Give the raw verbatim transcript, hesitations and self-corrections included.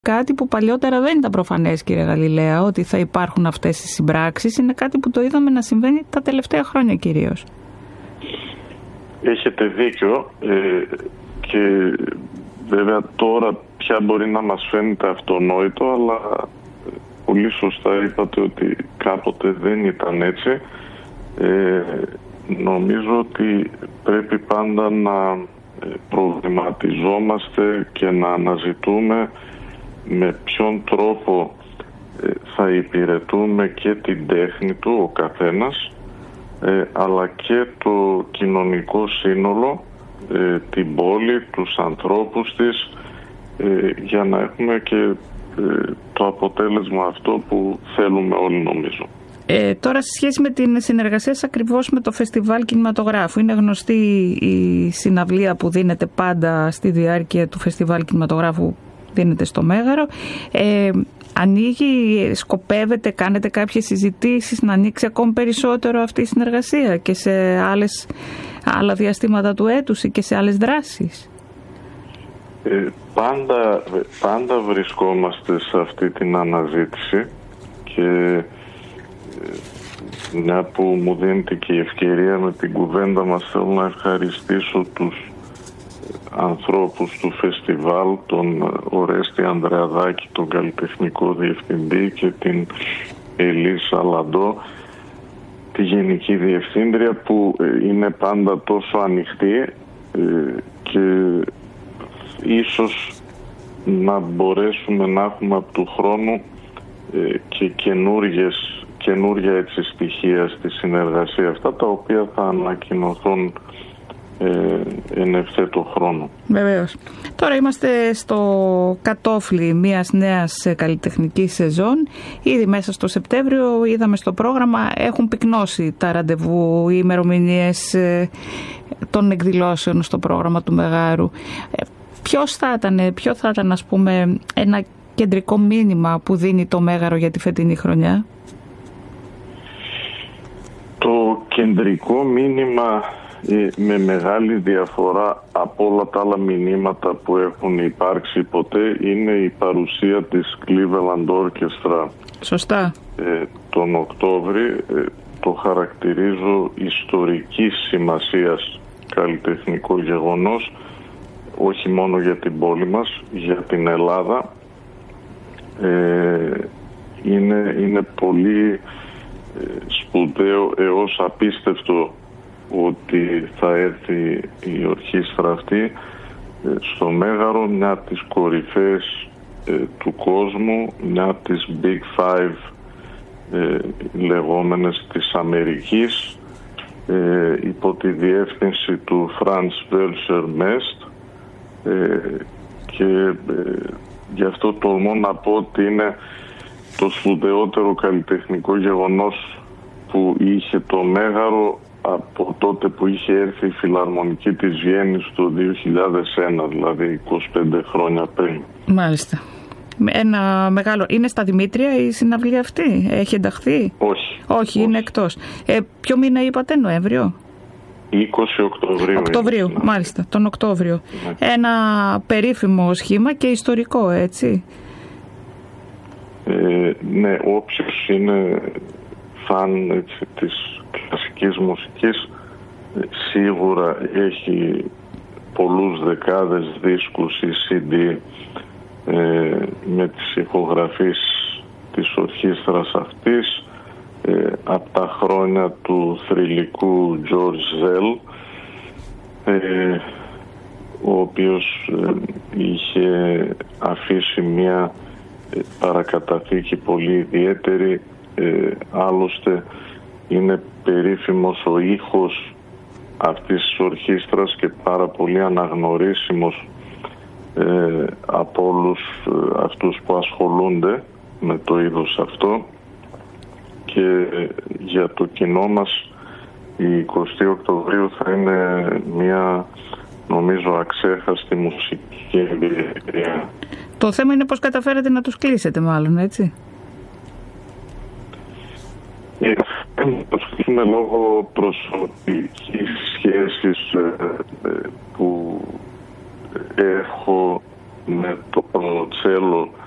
Κάτι που παλιότερα δεν ήταν προφανές, κύριε Γαλιλαία, ότι θα υπάρχουν αυτές οι συμπράξεις. Είναι κάτι που το είδαμε να συμβαίνει τα τελευταία χρόνια κυρίως. Έχετε δίκιο ε, και βέβαια τώρα πια μπορεί να μας φαίνεται αυτονόητο, αλλά πολύ σωστά είπατε ότι κάποτε δεν ήταν έτσι. Ε, νομίζω ότι πρέπει πάντα να προβληματιζόμαστε και να αναζητούμε με ποιον τρόπο θα υπηρετούμε και την τέχνη του ο καθένας, ε, αλλά και το κοινωνικό σύνολο, ε, την πόλη, τους ανθρώπους της, ε, για να έχουμε και ε, το αποτέλεσμα αυτό που θέλουμε όλοι, νομίζω. Ε, τώρα, σε σχέση με την συνεργασία σας ακριβώς με το Φεστιβάλ Κινηματογράφου, είναι γνωστή η συναυλία που δίνεται πάντα στη διάρκεια του Φεστιβάλ Κινηματογράφου, δίνεται στο Μέγαρο. Ε, ανοίγει, σκοπεύετε, κάνετε κάποιες συζητήσεις να ανοίξει ακόμη περισσότερο αυτή η συνεργασία και σε άλλες, άλλα διαστήματα του έτους και σε άλλες δράσεις? Ε, πάντα, πάντα βρισκόμαστε σε αυτή την αναζήτηση και μια που μου δίνεται και η ευκαιρία με την κουβέντα μας, θέλω να ευχαριστήσω τους ανθρώπους του φεστιβάλ, τον Ορέστη Ανδρεαδάκη, τον καλλιτεχνικό διευθυντή, και την Ελίσσα Λαντό, τη γενική διευθύντρια, που είναι πάντα τόσο ανοιχτή και ίσως να μπορέσουμε να έχουμε από του χρόνου και καινούργιες καινούργια έτσι στοιχεία στη συνεργασία αυτά, τα οποία θα ανακοινωθούν ε, εν ευθέτω χρόνο. Βεβαίως. Τώρα είμαστε στο κατόφλι μιας νέας καλλιτεχνικής σεζόν. Ήδη μέσα στο Σεπτέμβριο είδαμε στο πρόγραμμα, έχουν πυκνώσει τα ραντεβού, οι ημερομηνίες ε, των εκδηλώσεων στο πρόγραμμα του Μεγάρου. Ε, ποιος θα ήταν, ποιο θα ήταν, ας πούμε, ένα κεντρικό μήνυμα που δίνει το Μέγαρο για τη φετινή χρονιά? Το κεντρικό μήνυμα, ε, με μεγάλη διαφορά από όλα τα άλλα μηνύματα που έχουν υπάρξει ποτέ, είναι η παρουσία της Cleveland Orchestra. Σωστά. Ε, τον Οκτώβρη, ε, το χαρακτηρίζω ιστορικής σημασίας καλλιτεχνικό γεγονός, όχι μόνο για την πόλη μας, για την Ελλάδα. Ε, είναι, είναι πολύ σπουδαίο έως απίστευτο ότι θα έρθει η ορχήστρα αυτή στο Μέγαρο, μια από τις κορυφές ε, του κόσμου, μια από τις Big Five ε, λεγόμενες της Αμερικής, ε, υπό τη διεύθυνση του Franz Welser Mest, ε, και ε, γι' αυτό τολμώ να πω ότι είναι το σπουδαιότερο καλλιτεχνικό γεγονός που είχε το Μέγαρο από τότε που είχε έρθει η Φιλαρμονική της Βιέννης το δύο χιλιάδες ένα, δηλαδή είκοσι πέντε χρόνια πριν. Μάλιστα. Ένα μεγάλο... Είναι στα Δημήτρια η συναυλία αυτή? Έχει ενταχθεί? Όχι. Όχι, όχι. Είναι εκτός. Ε, ποιο μήνα είπατε, Νοέμβριο? είκοσι Οκτωβρίου. Οκτωβρίου, είναι, μάλιστα, τον Οκτώβριο. Ναι. Ένα περίφημο σχήμα και ιστορικό, έτσι. Ε, ναι, όποιος είναι φαν, έτσι, της κλασικής μουσικής, σίγουρα έχει πολλούς δεκάδες δίσκους ή σι ντι ε, με τις ηχογραφίες της ορχήστρας αυτής, ε, από τα χρόνια του θρυλικού George Zell, ε, ο οποίος ε, είχε αφήσει μια παρακαταθήκη πολύ ιδιαίτερη. Ε, άλλωστε είναι περίφημος ο ήχος αυτής της ορχήστρας και πάρα πολύ αναγνωρίσιμος ε, από όλους ε, αυτούς που ασχολούνται με το είδος αυτό, και ε, για το κοινό μας η εικοστή Οκτωβρίου θα είναι μια, νομίζω, αξέχαστη μουσική εμπειρία. Το θέμα είναι πώς καταφέρετε να τους κλείσετε, μάλλον, έτσι. Ε, με λόγω προσωπικής σχέσης ε, που έχω με το τσέλο